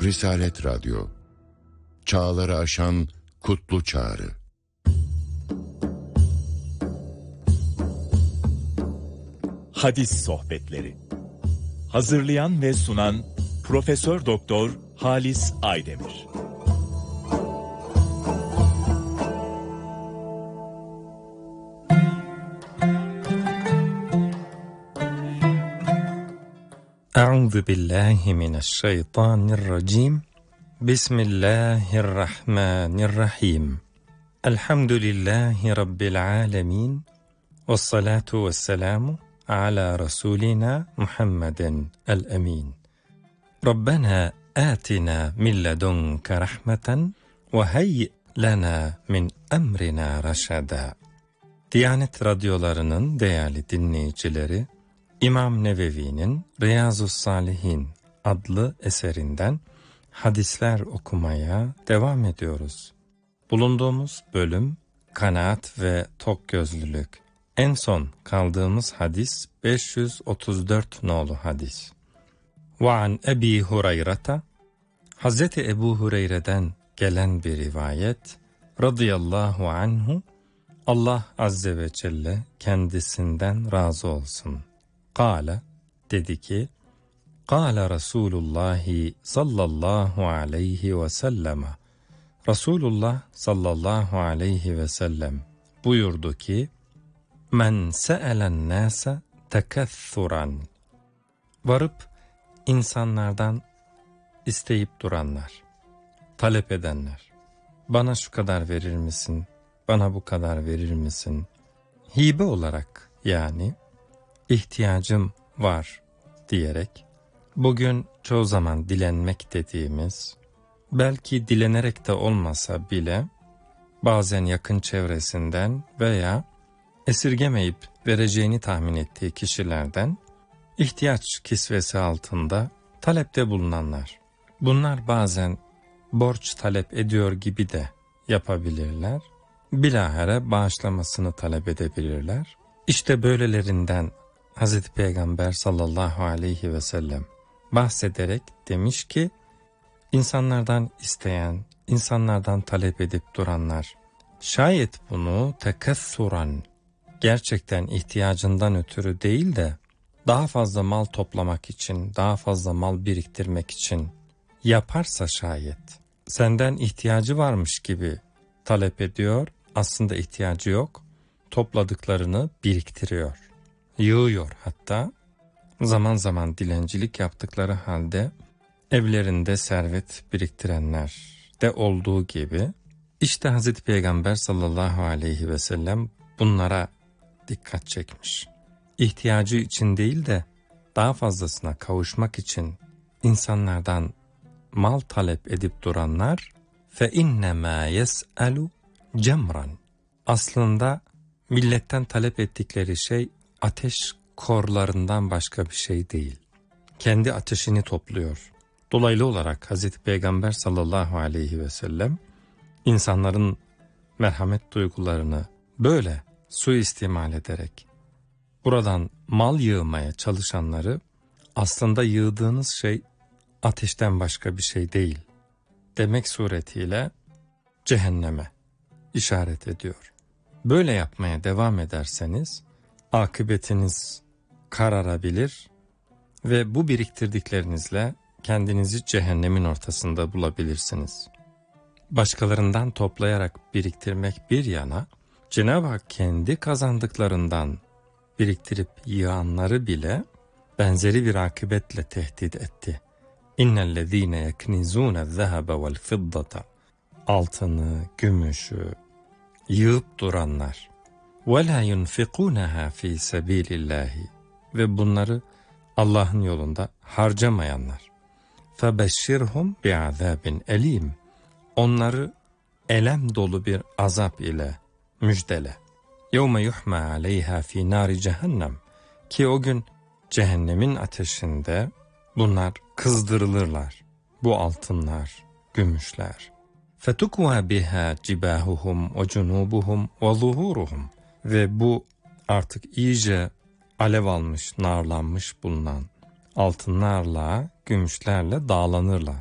Risalet Radyo, çağları aşan kutlu çağrı. Hadis sohbetleri. Hazırlayan ve sunan Profesör Doktor Halis Aydemir. Euzu billahi mineşşeytanirracim. Bismillahirrahmanirrahim. Elhamdülillahi rabbil alamin. Ves salatu vesselamu ala rasulina Muhammeden el-emin. Rabbena atina min ledunke rahmeten ve hayy lana min emrina raşada. Diyanet radyolarının değerli dinleyicileri, İmam Nevevi'nin Riyazu's-Salihin adlı eserinden hadisler okumaya devam ediyoruz. Bulunduğumuz bölüm kanaat ve tokgözlülük. En son kaldığımız hadis 534 nolu hadis. Ve an Ebi Hureyre'te, Hazreti Ebu Hureyre'den gelen bir rivayet, radıyallahu anhu, Allah azze ve celle kendisinden razı olsun. Kâle, dedi ki, Kâle Resulullahi sallallahu aleyhi ve selleme, Resulullah sallallahu aleyhi ve sellem buyurdu ki, Men se'elen nâse tekethuran. Varıp insanlardan isteyip duranlar, talep edenler, bana şu kadar verir misin, bana bu kadar verir misin? Hibe olarak yani, ihtiyacım var diyerek, bugün çoğu zaman dilenmek dediğimiz, belki dilenerek de olmasa bile, bazen yakın çevresinden veya esirgemeyip vereceğini tahmin ettiği kişilerden, ihtiyaç kisvesi altında talepte bulunanlar. Bunlar bazen borç talep ediyor gibi de yapabilirler, bilahare bağışlamasını talep edebilirler. İşte böylelerinden Hazreti Peygamber sallallahu aleyhi ve sellem bahsederek demiş ki, insanlardan isteyen, insanlardan talep edip duranlar, şayet bunu tekessuran, gerçekten ihtiyacından ötürü değil de, daha fazla mal toplamak için, daha fazla mal biriktirmek için yaparsa şayet, senden ihtiyacı varmış gibi talep ediyor, aslında ihtiyacı yok, topladıklarını biriktiriyor. Yığıyor hatta, zaman zaman dilencilik yaptıkları halde evlerinde servet biriktirenler de olduğu gibi, işte Hazreti Peygamber sallallahu aleyhi ve sellem bunlara dikkat çekmiş. İhtiyacı için değil de daha fazlasına kavuşmak için insanlardan mal talep edip duranlar fe innemâ yes'elu cemran. Aslında milletten talep ettikleri şey ateş korlarından başka bir şey değil. Kendi ateşini topluyor. Dolaylı olarak Hazreti Peygamber sallallahu aleyhi ve sellem insanların merhamet duygularını böyle suistimal ederek buradan mal yığmaya çalışanları, aslında yığdığınız şey ateşten başka bir şey değil demek suretiyle cehenneme işaret ediyor. Böyle yapmaya devam ederseniz akıbetiniz kararabilir ve bu biriktirdiklerinizle kendinizi cehennemin ortasında bulabilirsiniz. Başkalarından toplayarak biriktirmek bir yana, Cenab-ı Hak kendi kazandıklarından biriktirip yığanları bile benzeri bir akıbetle tehdit etti. İnnellezîne yeknizûne'z-zehebe vel-fiddata. Altını, gümüşü yığıp duranlar. وَلَا يُنْفِقُونَهَا ف۪ي سَب۪يلِ اللّٰهِ. Ve bunları Allah'ın yolunda harcamayanlar. فَبَشِّرْهُمْ بِعَذَابٍ اَل۪يمٍ. Onları elem dolu bir azap ile müjdele. يَوْمَ يُحْمَى عَلَيْهَا ف۪ي نَارِ جَهَنَّمْ. Ki o gün cehennemin ateşinde bunlar kızdırılırlar. Bu altınlar, gümüşler. فَتُكْوَى بِهَا جِبَاهُهُمْ وَجُنُوبُهُمْ وَظُهُورُهُمْ. Ve bu artık iyice alev almış, narlanmış bulunan altınlarla, gümüşlerle dağlanırlar.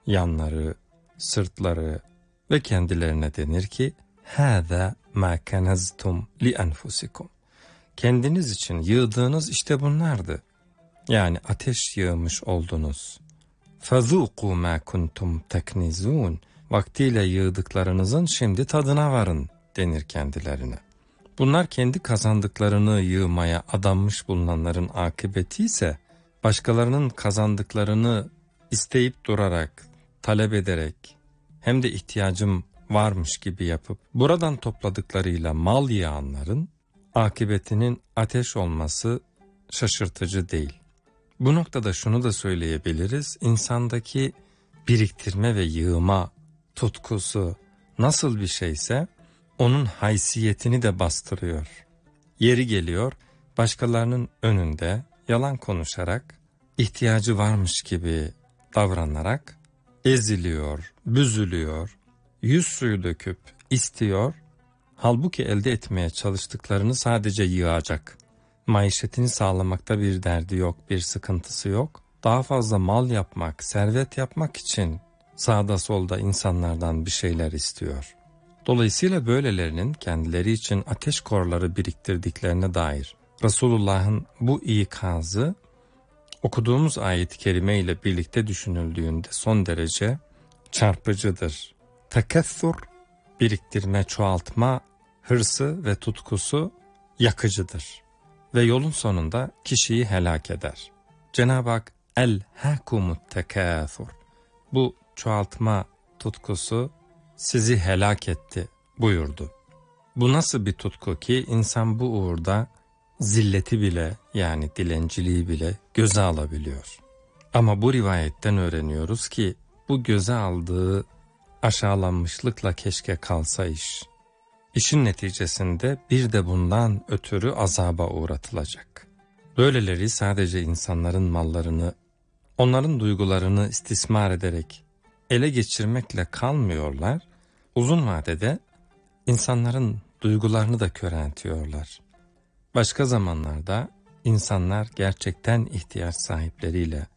yanları, sırtları ve kendilerine denir ki هَذَا مَا كَنَزْتُمْ لِأَنْفُسِكُمْ. Kendiniz için yığdığınız işte bunlardı. Yani ateş yığmış oldunuz. فَذُوقُوا مَا كُنْتُمْ تَكْنِزُونَ. Vaktiyle yığdıklarınızın şimdi tadına varın denir kendilerine. Bunlar kendi kazandıklarını yığmaya adanmış bulunanların akıbeti ise başkalarının kazandıklarını isteyip durarak, talep ederek hem de ihtiyacım varmış gibi yapıp buradan topladıklarıyla mal yığanların akıbetinin ateş olması şaşırtıcı değil. Bu noktada şunu da söyleyebiliriz. İnsandaki biriktirme ve yığma tutkusu nasıl bir şeyse onun haysiyetini de bastırıyor. Yeri geliyor başkalarının önünde yalan konuşarak, ihtiyacı varmış gibi davranarak eziliyor, büzülüyor, yüz suyu döküp istiyor. Halbuki elde etmeye çalıştıklarını sadece yığacak. Maişetini sağlamakta bir derdi yok, bir sıkıntısı yok. Daha fazla mal yapmak, servet yapmak için sağda solda insanlardan bir şeyler istiyor. Dolayısıyla böylelerinin kendileri için ateş korları biriktirdiklerine dair Resulullah'ın bu ikazı okuduğumuz ayet-i kerime ile birlikte düşünüldüğünde son derece çarpıcıdır. Tekessür, biriktirme, çoğaltma hırsı ve tutkusu yakıcıdır ve yolun sonunda kişiyi helak eder. Cenab-ı Hak el-hakumut tekâthur, bu çoğaltma tutkusu sizi helak etti buyurdu. Bu nasıl bir tutku ki insan bu uğurda zilleti bile, yani dilenciliği bile göze alabiliyor. Ama bu rivayetten öğreniyoruz ki bu göze aldığı aşağılanmışlıkla keşke kalsa iş. İşin neticesinde bir de bundan ötürü azaba uğratılacak. Böyleleri sadece insanların mallarını, onların duygularını istismar ederek ele geçirmekle kalmıyorlar, uzun vadede insanların duygularını da köreltiyorlar. Başka zamanlarda insanlar gerçekten ihtiyaç sahipleriyle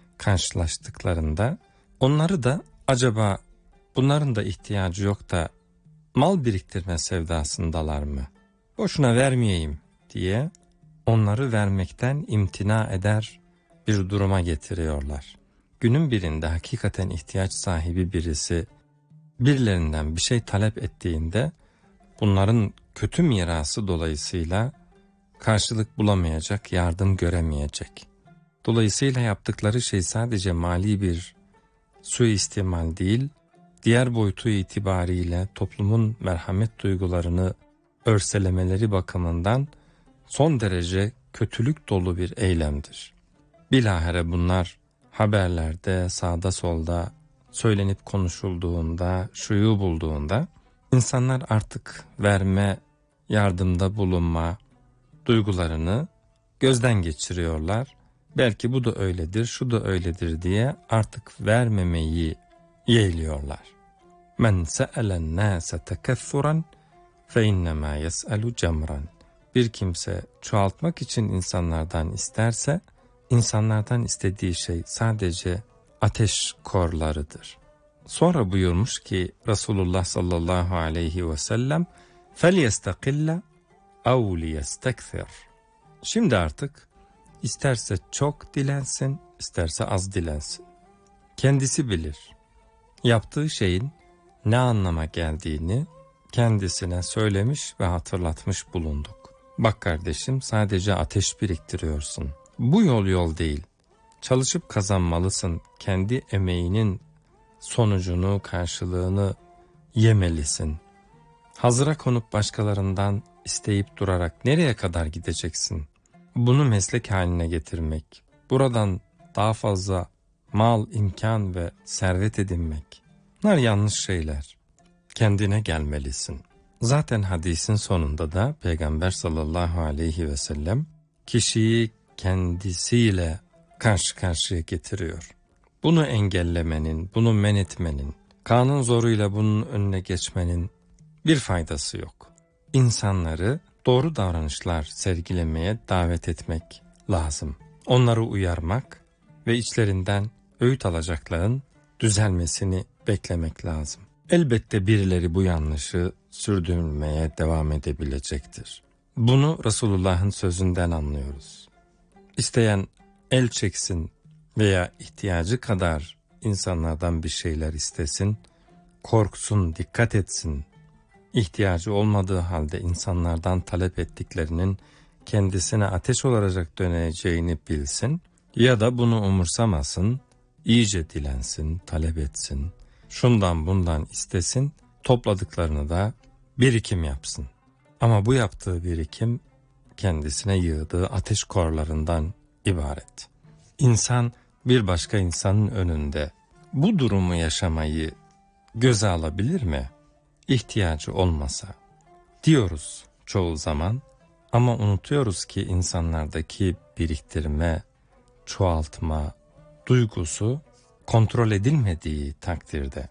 karşılaştıklarında onları da acaba bunların da ihtiyacı yok da mal biriktirme sevdasındalar mı? Boşuna vermeyeyim diye onları vermekten imtina eder bir duruma getiriyorlar. Günün birinde hakikaten ihtiyaç sahibi birisi birilerinden bir şey talep ettiğinde bunların kötü mirası dolayısıyla karşılık bulamayacak, yardım göremeyecek. Dolayısıyla yaptıkları şey sadece mali bir suistimal değil, diğer boyutu itibariyle toplumun merhamet duygularını örselemeleri bakımından son derece kötülük dolu bir eylemdir. Bilahare bunlar haberlerde, sağda solda söylenip konuşulduğunda, şuyu bulduğunda insanlar artık verme, yardımda bulunma duygularını gözden geçiriyorlar. Belki bu da öyledir, şu da öyledir diye artık vermemeyi yeğliyorlar. Men se'elen nâse tekessuran fe innemâ yes'elu cemran. Bir kimse çoğaltmak için insanlardan isterse, insanlardan istediği şey sadece ateş korlarıdır. Sonra buyurmuş ki Resulullah sallallahu aleyhi ve sellem فَلْيَسْتَقِلَّ اَوْ لِيَسْتَكْثِرْ. Şimdi artık isterse çok dilensin, isterse az dilensin. Kendisi bilir. Yaptığı şeyin ne anlama geldiğini kendisine söylemiş ve hatırlatmış bulunduk. Bak kardeşim, sadece ateş biriktiriyorsun. Bu yol değil. Çalışıp kazanmalısın. Kendi emeğinin sonucunu, karşılığını yemelisin. Hazıra konup başkalarından isteyip durarak nereye kadar gideceksin? Bunu meslek haline getirmek, buradan daha fazla mal, imkan ve servet edinmek, bunlar yanlış şeyler. Kendine gelmelisin. Zaten hadisin sonunda da Peygamber sallallahu aleyhi ve sellem kişiyi kendisiyle karşı karşıya getiriyor. Bunu engellemenin, bunu men etmenin, kanun zoruyla bunun önüne geçmenin bir faydası yok. İnsanları doğru davranışlar sergilemeye davet etmek lazım. Onları uyarmak ve içlerinden öğüt alacakların düzelmesini beklemek lazım. Elbette birileri bu yanlışı sürdürmeye devam edebilecektir. Bunu Resulullah'ın sözünden anlıyoruz. İsteyen el çeksin veya ihtiyacı kadar insanlardan bir şeyler istesin, korksun, dikkat etsin. İhtiyacı olmadığı halde insanlardan talep ettiklerinin kendisine ateş olarak döneceğini bilsin ya da bunu umursamasın, iyice dilensin, talep etsin, şundan bundan istesin, topladıklarını da birikim yapsın. Ama bu yaptığı birikim kendisine yığdığı ateş korlarından ibaret. İnsan bir başka insanın önünde bu durumu yaşamayı göze alabilir mi? İhtiyacı olmasa diyoruz çoğu zaman ama unutuyoruz ki insanlardaki biriktirme, çoğaltma duygusu kontrol edilmediği takdirde,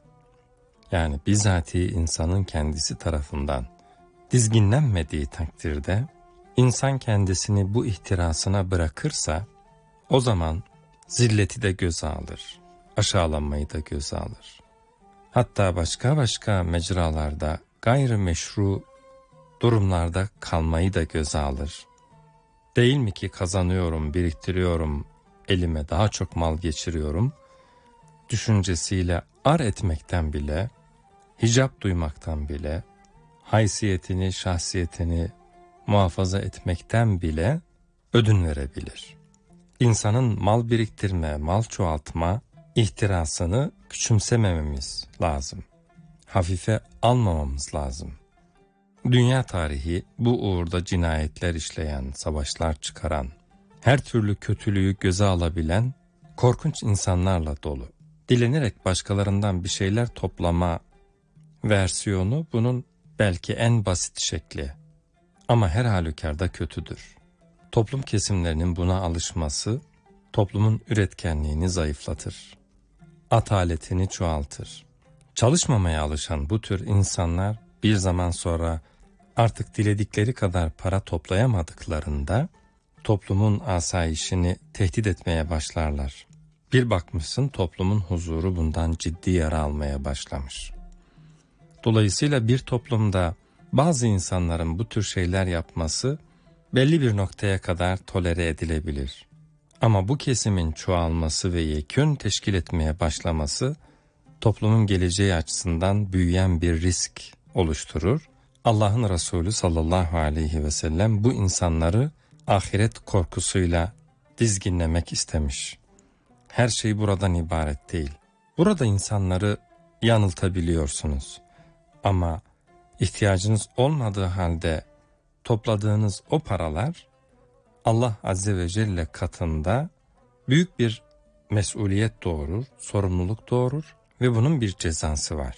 yani bizatihi insanın kendisi tarafından dizginlenmediği takdirde, insan kendisini bu ihtirasına bırakırsa o zaman zilleti de göze alır, aşağılanmayı da göze alır. Hatta başka mecralarda gayrimeşru durumlarda kalmayı da göze alır. Değil mi ki kazanıyorum, biriktiriyorum, elime daha çok mal geçiriyorum düşüncesiyle ar etmekten bile, hicap duymaktan bile, haysiyetini, şahsiyetini muhafaza etmekten bile ödün verebilir. İnsanın mal biriktirme, mal çoğaltma ihtirasını küçümsemememiz lazım. Hafife almamamız lazım. Dünya tarihi bu uğurda cinayetler işleyen, savaşlar çıkaran, her türlü kötülüğü göze alabilen korkunç insanlarla dolu. Dilenerek başkalarından bir şeyler toplama versiyonu bunun belki en basit şekli. Ama her halükarda kötüdür. Toplum kesimlerinin buna alışması toplumun üretkenliğini zayıflatır. Ataletini çoğaltır. Çalışmamaya alışan bu tür insanlar bir zaman sonra artık diledikleri kadar para toplayamadıklarında toplumun asayişini tehdit etmeye başlarlar. Bir bakmışsın toplumun huzuru bundan ciddi yara almaya başlamış. Dolayısıyla bir toplumda bazı insanların bu tür şeyler yapması belli bir noktaya kadar tolere edilebilir. Ama bu kesimin çoğalması ve yekün teşkil etmeye başlaması toplumun geleceği açısından büyüyen bir risk oluşturur. Allah'ın Resulü sallallahu aleyhi ve sellem bu insanları ahiret korkusuyla dizginlemek istemiş. Her şey buradan ibaret değil. Burada insanları yanıltabiliyorsunuz. Ama ihtiyacınız olmadığı halde topladığınız o paralar Allah Azze ve Celle katında büyük bir mesuliyet doğurur, sorumluluk doğurur ve bunun bir cezası var.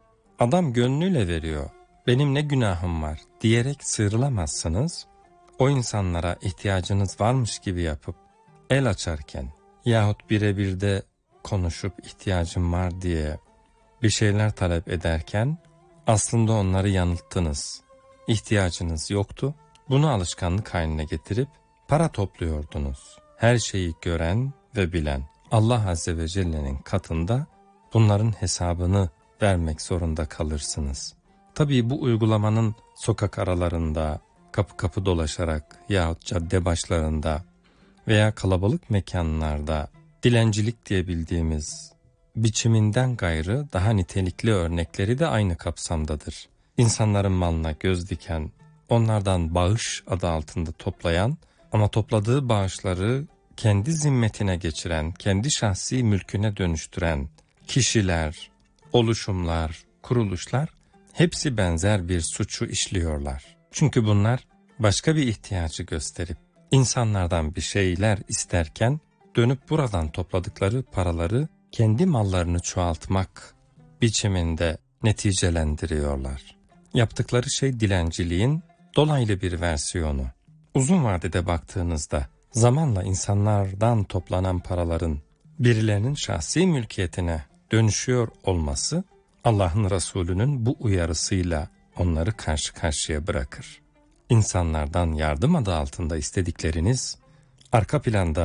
Adam gönlüyle veriyor, benim ne günahım var diyerek sıyrılamazsınız. O insanlara ihtiyacınız varmış gibi yapıp el açarken yahut birebir de konuşup ihtiyacım var diye bir şeyler talep ederken aslında onları yanılttınız. İhtiyacınız yoktu. Bunu alışkanlık haline getirip para topluyordunuz. Her şeyi gören ve bilen Allah Azze ve Celle'nin katında bunların hesabını vermek zorunda kalırsınız. Tabii bu uygulamanın sokak aralarında, kapı kapı dolaşarak yahut cadde başlarında veya kalabalık mekanlarda dilencilik diye bildiğimiz biçiminden gayrı daha nitelikli örnekleri de aynı kapsamdadır. İnsanların malına göz diken, onlardan bağış adı altında toplayan ama topladığı bağışları kendi zimmetine geçiren, kendi şahsi mülküne dönüştüren kişiler, oluşumlar, kuruluşlar hepsi benzer bir suçu işliyorlar. Çünkü bunlar başka bir ihtiyacı gösterip insanlardan bir şeyler isterken dönüp buradan topladıkları paraları kendi mallarını çoğaltmak biçiminde neticelendiriyorlar. Yaptıkları şey dilenciliğin dolaylı bir versiyonu. Uzun vadede baktığınızda zamanla insanlardan toplanan paraların birilerinin şahsi mülkiyetine dönüşüyor olması Allah'ın Resulü'nün bu uyarısıyla onları karşı karşıya bırakır. İnsanlardan yardım adı altında istedikleriniz arka planda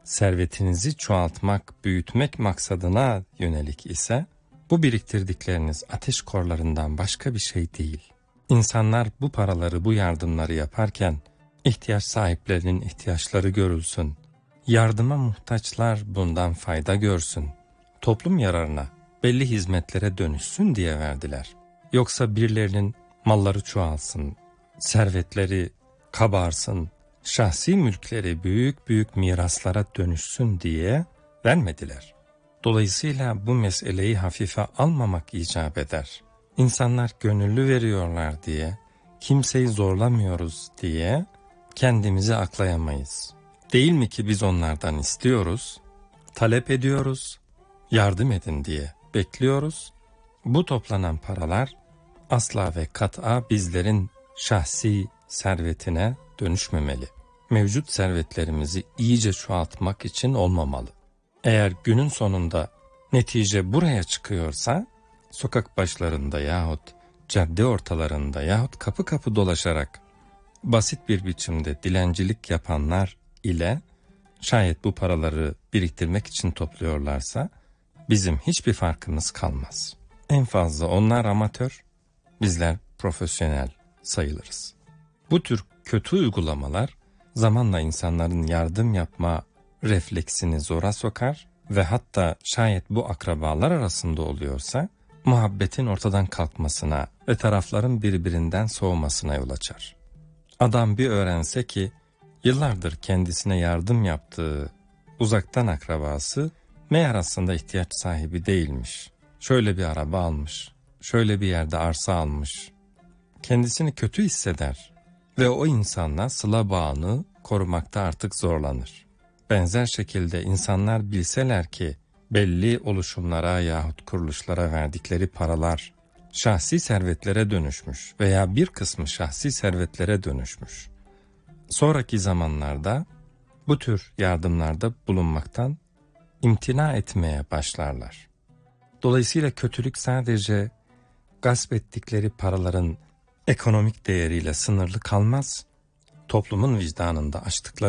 servetinizi çoğaltmak, büyütmek maksadına yönelik ise, bu biriktirdikleriniz ateş korlarından başka bir şey değil. İnsanlar bu paraları, bu yardımları yaparken, ihtiyaç sahiplerinin ihtiyaçları görülsün, yardıma muhtaçlar bundan fayda görsün, toplum yararına, belli hizmetlere dönüşsün diye verdiler. Yoksa birilerinin malları çoğalsın, servetleri kabarsın, şahsi mülkleri büyük büyük miraslara dönüşsün diye vermediler. Dolayısıyla bu meseleyi hafife almamak icap eder. İnsanlar gönüllü veriyorlar diye, kimseyi zorlamıyoruz diye kendimizi aklayamayız. Değil mi ki biz onlardan istiyoruz, talep ediyoruz, yardım edin diye bekliyoruz. Bu toplanan paralar asla ve kat'a bizlerin şahsi servetine dönüşmemeli. Mevcut servetlerimizi iyice çoğaltmak için olmamalı. Eğer günün sonunda netice buraya çıkıyorsa, sokak başlarında yahut cadde ortalarında yahut kapı kapı dolaşarak basit bir biçimde dilencilik yapanlar ile şayet bu paraları biriktirmek için topluyorlarsa, bizim hiçbir farkımız kalmaz. En fazla onlar amatör, bizler profesyonel sayılırız. Bu tür kötü uygulamalar zamanla insanların yardım yapma refleksini zora sokar ve hatta şayet bu akrabalar arasında oluyorsa muhabbetin ortadan kalkmasına ve tarafların birbirinden soğumasına yol açar. Adam bir öğrense ki yıllardır kendisine yardım yaptığı uzaktan akrabası meğer aslında ihtiyaç sahibi değilmiş. Şöyle bir araba almış, şöyle bir yerde arsa almış. Kendisini kötü hisseder ve o insanla sıla bağını korumakta artık zorlanır. Benzer şekilde insanlar bilseler ki belli oluşumlara yahut kuruluşlara verdikleri paralar şahsi servetlere dönüşmüş veya bir kısmı şahsi servetlere dönüşmüş. Sonraki zamanlarda bu tür yardımlarda bulunmaktan imtina etmeye başlarlar. Dolayısıyla kötülük sadece gasp ettikleri paraların ekonomik değeriyle sınırlı kalmaz, toplumun vicdanında açtıkları